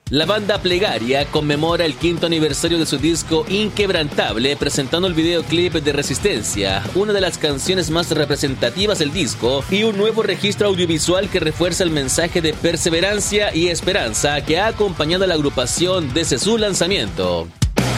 La banda Plegaria conmemora el 5º aniversario de su disco Inquebrantable presentando el videoclip de Resistencia, una de las canciones más representativas del disco y un nuevo registro audiovisual que refuerza el mensaje de perseverancia y esperanza que ha acompañado a la agrupación desde su lanzamiento.